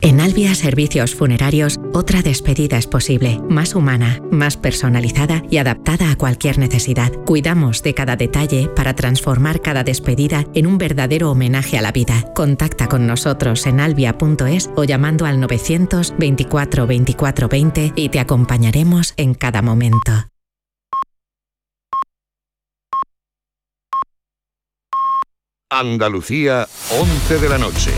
En Albia Servicios Funerarios, otra despedida es posible, más humana, más personalizada y adaptada a cualquier necesidad. Cuidamos de cada detalle para transformar cada despedida en un verdadero homenaje a la vida. Contacta con nosotros en albia.es o llamando al 900 24 24 20 y te acompañaremos en cada momento. Andalucía, 11 de la noche.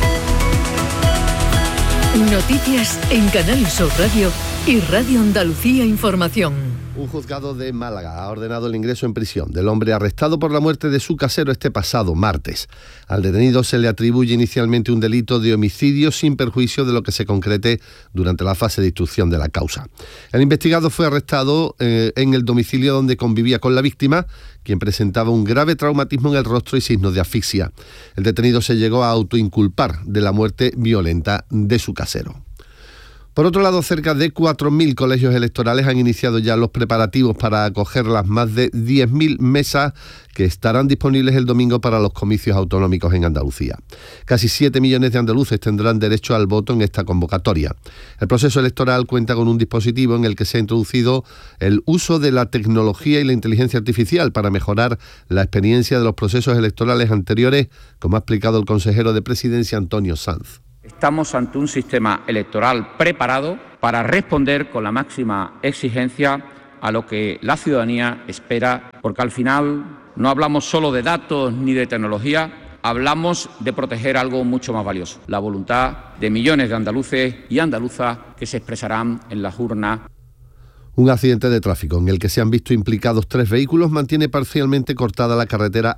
Noticias en Canal Sur Radio y Radio Andalucía Información. Un juzgado de Málaga ha ordenado el ingreso en prisión del hombre arrestado por la muerte de su casero este pasado martes. Al detenido se le atribuye inicialmente un delito de homicidio sin perjuicio de lo que se concrete durante la fase de instrucción de la causa. El investigado fue arrestado en el domicilio donde convivía con la víctima, quien presentaba un grave traumatismo en el rostro y signos de asfixia. El detenido se llegó a autoinculpar de la muerte violenta de su casero. Por otro lado, cerca de 4.000 colegios electorales han iniciado ya los preparativos para acoger las más de 10.000 mesas que estarán disponibles el domingo para los comicios autonómicos en Andalucía. Casi 7 millones de andaluces tendrán derecho al voto en esta convocatoria. El proceso electoral cuenta con un dispositivo en el que se ha introducido el uso de la tecnología y la inteligencia artificial para mejorar la experiencia de los procesos electorales anteriores, como ha explicado el consejero de Presidencia, Antonio Sanz. Estamos ante un sistema electoral preparado para responder con la máxima exigencia a lo que la ciudadanía espera, porque al final no hablamos solo de datos ni de tecnología, hablamos de proteger algo mucho más valioso, la voluntad de millones de andaluces y andaluzas que se expresarán en las urnas. Un accidente de tráfico en el que se han visto implicados 3 vehículos mantiene parcialmente cortada la carretera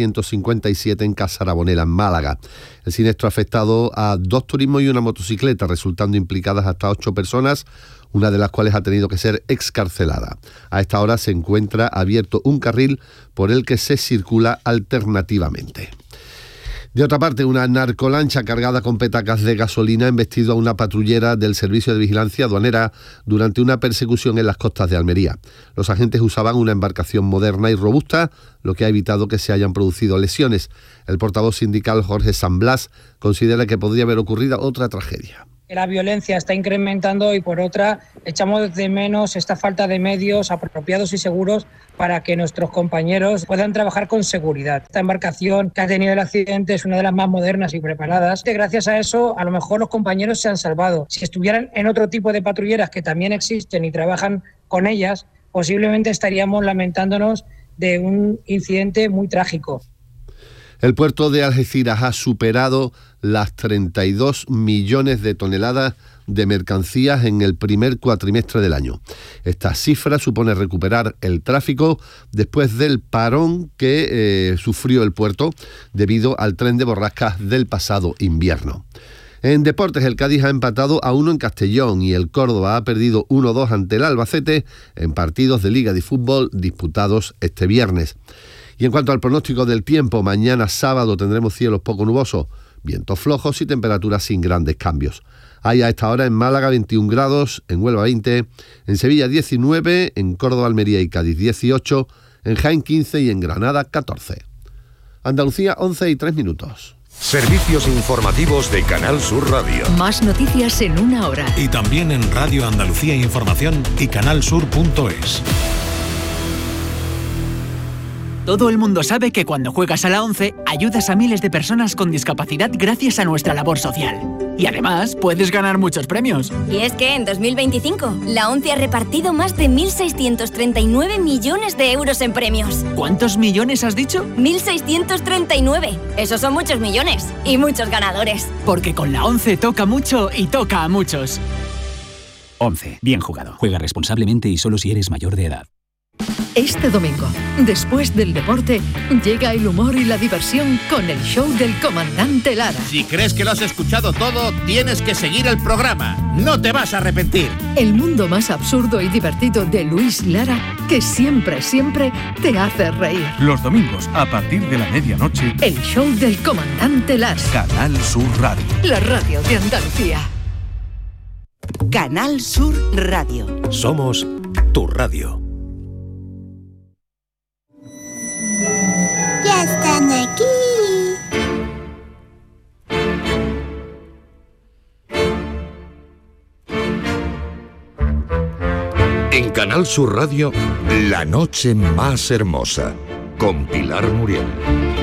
A357 en Casarabonela, en Málaga. El siniestro ha afectado a 2 turismos y una motocicleta, resultando implicadas hasta 8 personas, una de las cuales ha tenido que ser excarcelada. A esta hora se encuentra abierto un carril por el que se circula alternativamente. De otra parte, una narcolancha cargada con petacas de gasolina ha embestido a una patrullera del Servicio de Vigilancia Aduanera durante una persecución en las costas de Almería. Los agentes usaban una embarcación moderna y robusta, lo que ha evitado que se hayan producido lesiones. El portavoz sindical Jorge San Blas considera que podría haber ocurrido otra tragedia. La violencia está incrementando y por otra echamos de menos esta falta de medios apropiados y seguros para que nuestros compañeros puedan trabajar con seguridad. Esta embarcación que ha tenido el accidente es una de las más modernas y preparadas. Gracias a eso, a lo mejor los compañeros se han salvado. Si estuvieran en otro tipo de patrulleras que también existen y trabajan con ellas, posiblemente estaríamos lamentándonos de un incidente muy trágico. El puerto de Algeciras ha superado las 32 millones de toneladas de mercancías en el primer cuatrimestre del año. Esta cifra supone recuperar el tráfico después del parón que sufrió el puerto debido al tren de borrascas del pasado invierno. En deportes, el Cádiz ha empatado a 1 en Castellón y el Córdoba ha perdido 1-2 ante el Albacete en partidos de Liga de Fútbol disputados este viernes. Y en cuanto al pronóstico del tiempo, mañana sábado tendremos cielos poco nubosos, vientos flojos y temperaturas sin grandes cambios. Hay a esta hora en Málaga 21 grados, en Huelva 20, en Sevilla 19, en Córdoba, Almería y Cádiz 18, en Jaén 15 y en Granada 14. Andalucía 11:03. Servicios informativos de Canal Sur Radio. Más noticias en una hora. Y también en Radio Andalucía Información y canalsur.es. Todo el mundo sabe que cuando juegas a la 11 ayudas a miles de personas con discapacidad gracias a nuestra labor social. Y además puedes ganar muchos premios. Y es que en 2025 la 11 ha repartido más de 1.639 millones de euros en premios. ¿Cuántos millones has dicho? 1.639. Esos son muchos millones y muchos ganadores. Porque con la 11 toca mucho y toca a muchos. 11. Bien jugado. Juega responsablemente y solo si eres mayor de edad. Este domingo, después del deporte, llega el humor y la diversión con el show del comandante Lara. Si crees que lo has escuchado todo, tienes que seguir el programa. No te vas a arrepentir. El mundo más absurdo y divertido de Luis Lara, que siempre te hace reír. Los domingos, a partir de la medianoche, el show del comandante Lara. Canal Sur Radio. La radio de Andalucía. Canal Sur Radio. Somos tu radio. ¡Ya están aquí! En Canal Sur Radio, La noche más hermosa, con Pilar Muriel.